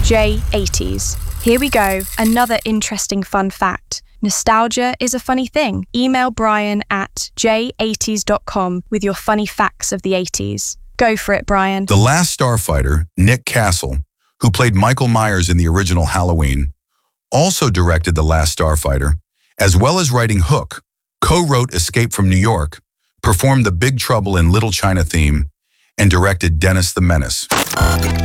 J80s. Here we go, another interesting fun fact. Nostalgia is a funny thing. Email Brian at j80s.com with your funny facts of the 80s. Go for it, Brian. The Last Starfighter, Nick Castle, who played Michael Myers in the original Halloween, also directed The Last Starfighter, as well as writing Hook, co-wrote Escape from New York, performed the Big Trouble in Little China theme, and directed Dennis the Menace.